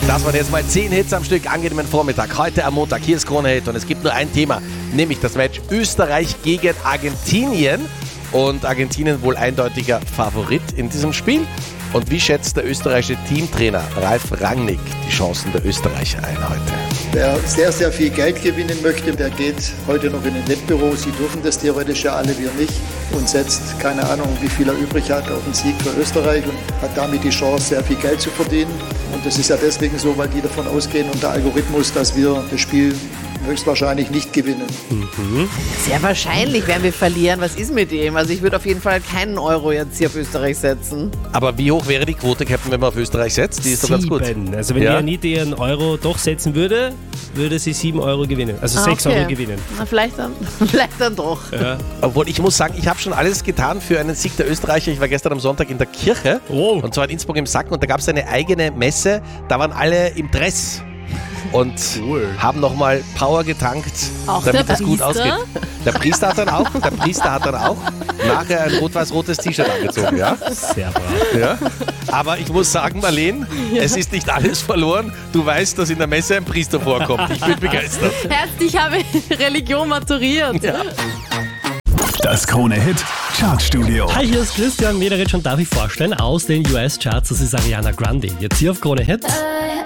Das waren jetzt mal 10 Hits am Stück, angenehmen Vormittag. Heute am Montag, hier ist Krone Hit und es gibt nur ein Thema, nämlich das Match Österreich gegen Argentinien. Und Argentinien wohl eindeutiger Favorit in diesem Spiel. Und wie schätzt der österreichische Teamtrainer Ralf Rangnick die Chancen der Österreicher ein heute? Wer sehr, sehr viel Geld gewinnen möchte, der geht heute noch in ein Wettbüro. Sie dürfen das theoretisch ja alle, wir nicht. Und setzt, keine Ahnung, wie viel er übrig hat, auf den Sieg für Österreich und hat damit die Chance, sehr viel Geld zu verdienen. Und das ist ja deswegen so, weil die davon ausgehen und der Algorithmus, dass wir das Spiel höchstwahrscheinlich nicht gewinnen. Sehr wahrscheinlich werden wir verlieren. Was ist mit dem? Also ich würde auf jeden Fall keinen Euro jetzt hier auf Österreich setzen. Aber wie hoch wäre die Quote, Captain, wenn man auf Österreich setzt? Die ist doch ganz gut. 7. Also wenn die Anita ihren Euro doch setzen würde, würde sie 7 Euro gewinnen. Also 6 Euro gewinnen. Na, vielleicht dann doch. Ja. Obwohl ich muss sagen, ich habe schon alles getan für einen Sieg der Österreicher. Ich war gestern am Sonntag in der Kirche und zwar in Innsbruck im Sacken und da gab es eine eigene Messe. Da waren alle im Dress. Und haben nochmal Power getankt, auch damit der es gut Priester? ausgeht. Der Priester hat dann auch nachher ein rot-weiß-rotes T-Shirt angezogen. Ja? Sehr brav. Ja? Aber ich muss sagen, Marlene, es ist nicht alles verloren. Du weißt, dass in der Messe ein Priester vorkommt. Ich bin begeistert. Ich habe Religion maturiert. Ja. Das Krone Hit Chartstudio. Hi, hier ist Christian Mederich und darf ich vorstellen aus den US-Charts, das ist Ariana Grande. Jetzt hier auf Krone Hit.